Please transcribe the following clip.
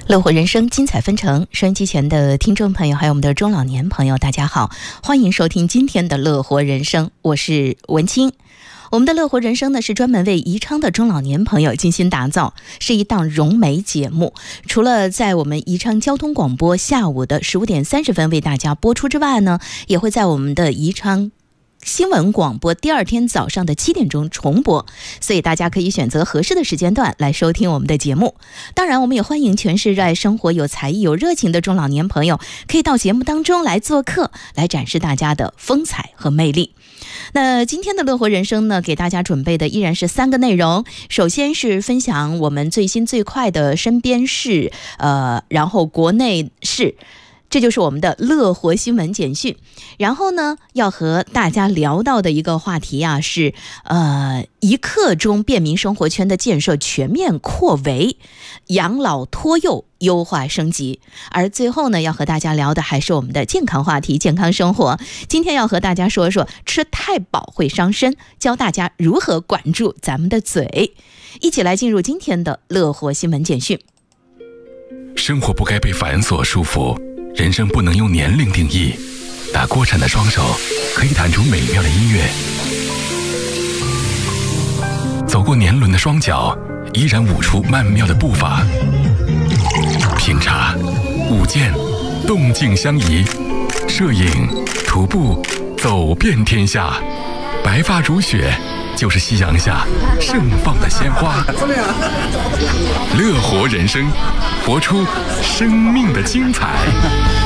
乐活人生，精彩纷呈。收音机前的听众朋友，还有我们的中老年朋友，大家好，欢迎收听今天的乐活人生，我是文清。我们的乐活人生呢，是专门为宜昌的中老年朋友精心打造，是一档融媒节目。除了在我们宜昌交通广播下午的15点30分为大家播出之外呢，也会在我们的宜昌新闻广播第二天早上的7点钟重播，所以大家可以选择合适的时间段来收听我们的节目。当然，我们也欢迎全是热爱生活、有才艺、有热情的中老年朋友，可以到节目当中来做客，来展示大家的风采和魅力。那今天的乐活人生呢，给大家准备的依然是3个内容。首先是分享我们最新最快的身边事，然后国内事。这就是我们的乐活新闻简讯。然后呢，要和大家聊到的一个话题啊，是一刻钟便民生活圈的建设全面扩围，养老托幼优化升级。而最后呢，要和大家聊的还是我们的健康话题，健康生活。今天要和大家说说吃太饱会伤身，教大家如何管住咱们的嘴。一起来进入今天的乐活新闻简讯。 生活不该被繁琐束缚，人生不能用年龄定义。打锅铲的双手可以弹出美妙的音乐，走过年轮的双脚依然舞出曼妙的步伐。品茶、舞剑，动静相宜；摄影、徒步，走遍天下。白发如雪，就是夕阳下盛放的鲜花。乐活人生，活出生命的精彩。